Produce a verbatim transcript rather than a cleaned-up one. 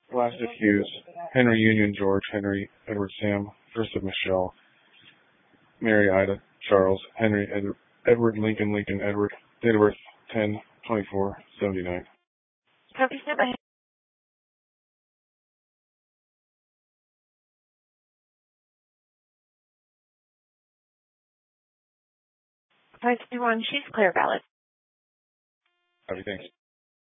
Elastic Hughes, Henry Union George, Henry Edward Sam, Joseph Michelle, Mary Ida Charles, Henry Ed- Edward Lincoln Lincoln Edward, date of birth ten twenty-four seventy-nine. five two one, she's clear valid. Copy, thanks.